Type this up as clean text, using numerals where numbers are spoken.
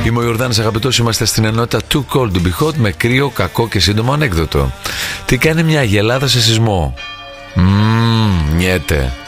Είμαι ο Ιορδάνης, αγαπητός, είμαστε στην ενότητα Too Cold to Be Hot με κρύο, κακό και σύντομο ανέκδοτο. Τι κάνει μια αγελάδα σε σεισμό? Νιέται.